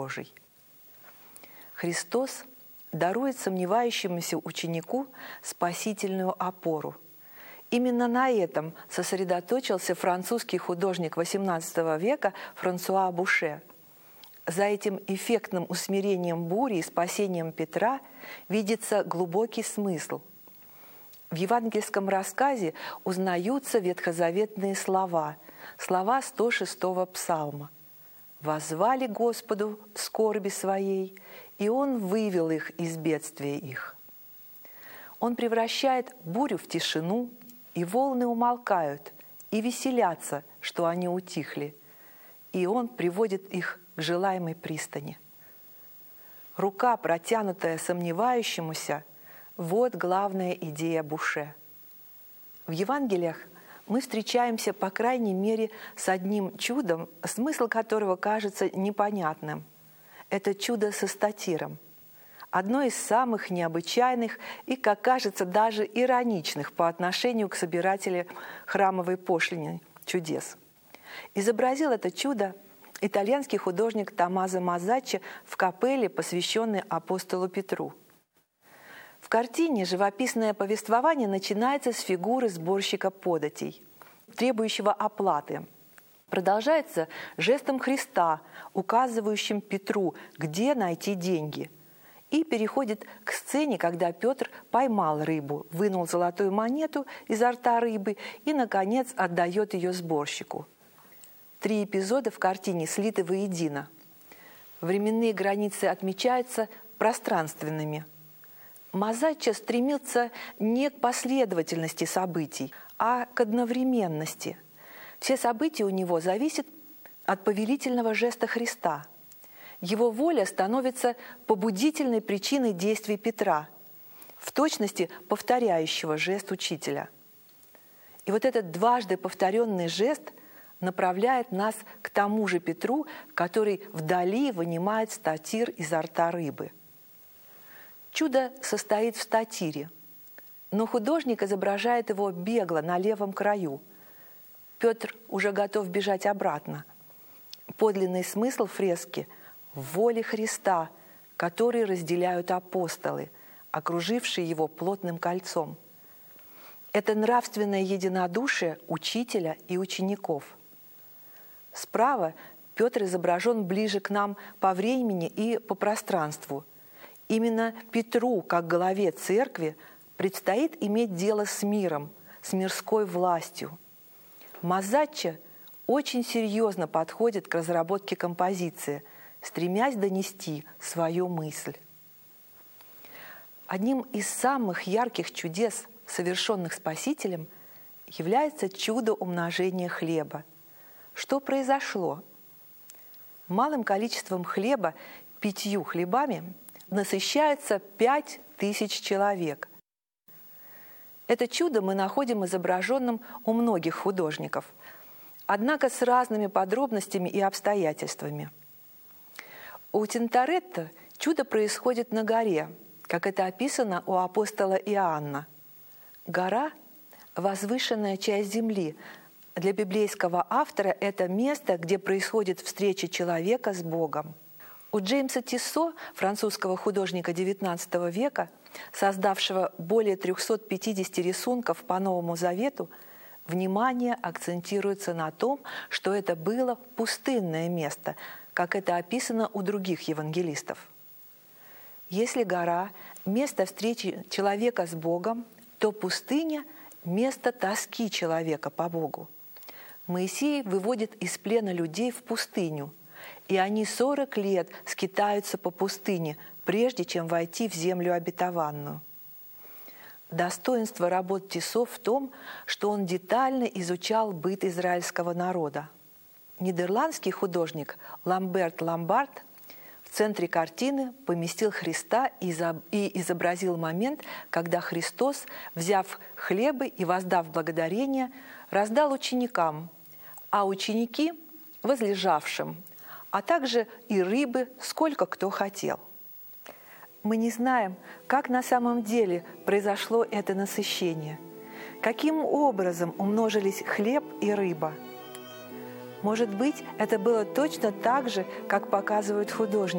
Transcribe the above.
Божий. Христос дарует сомневающемуся ученику спасительную опору. Именно на этом сосредоточился французский художник XVIII века Франсуа Буше. За этим эффектным усмирением бури и спасением Петра видится глубокий смысл. В евангельском рассказе узнаются ветхозаветные слова 106-го псалма. «Воззвали Господу в скорби своей, и Он вывел их из бедствия их». Он превращает бурю в тишину, и волны умолкают, и веселятся, что они утихли, и Он приводит их к желаемой пристани. Рука, протянутая сомневающемуся, вот главная идея Буше. В Евангелиях мы встречаемся, по крайней мере, с одним чудом, смысл которого кажется непонятным. Это чудо со статиром. Одно из самых необычайных и, как кажется, даже ироничных по отношению к собирателю храмовой пошлины чудес. Изобразил это чудо итальянский художник Томмазо Мазаччо в капелле, посвященной апостолу Петру. В картине живописное повествование начинается с фигуры сборщика податей, требующего оплаты. Продолжается жестом Христа, указывающим Петру, где найти деньги. И переходит к сцене, когда Петр поймал рыбу, вынул золотую монету изо рта рыбы и, наконец, отдает ее сборщику. 3 эпизода в картине слиты воедино. Временные границы отмечаются пространственными. Мазаччо стремился не к последовательности событий, а к одновременности. Все события у него зависят от повелительного жеста Христа. Его воля становится побудительной причиной действий Петра, в точности повторяющего жест учителя. И вот этот дважды повторенный жест направляет нас к тому же Петру, который вдали вынимает статир изо рта рыбы. Чудо состоит в статире, но художник изображает его бегло на левом краю. Петр уже готов бежать обратно. Подлинный смысл фрески в воле Христа, который разделяют апостолы, окружившие его плотным кольцом. Это нравственное единодушие учителя и учеников. Справа Петр изображен ближе к нам по времени и по пространству. Именно Петру, как главе церкви, предстоит иметь дело с миром, с мирской властью. Мазаччо очень серьезно подходит к разработке композиции, стремясь донести свою мысль. Одним из самых ярких чудес, совершенных Спасителем, является чудо умножения хлеба. Что произошло? Малым количеством хлеба, 5 хлебами, насыщается 5000 человек. Это чудо мы находим изображенным у многих художников, однако с разными подробностями и обстоятельствами. У Тинторетто чудо происходит на горе, как это описано у апостола Иоанна. Гора – возвышенная часть земли. Для библейского автора это место, где происходит встреча человека с Богом. У Джеймса Тиссо, французского художника XIX века, создавшего более 350 рисунков по Новому Завету, внимание акцентируется на том, что это было пустынное место, как это описано у других евангелистов. Если гора – место встречи человека с Богом, то пустыня – место тоски человека по Богу. Моисей выводит из плена людей в пустыню, и они 40 лет скитаются по пустыне, прежде чем войти в землю обетованную. Достоинство работ Тиссо в том, что он детально изучал быт израильского народа. Нидерландский художник Ламберт Ламбард в центре картины поместил Христа и изобразил момент, когда Христос, взяв хлебы и воздав благодарение, раздал ученикам, а ученики – возлежавшим, а также и рыбы, сколько кто хотел. Мы не знаем, как на самом деле произошло это насыщение, каким образом умножились хлеб и рыба. Может быть, это было точно так же, как показывают художники.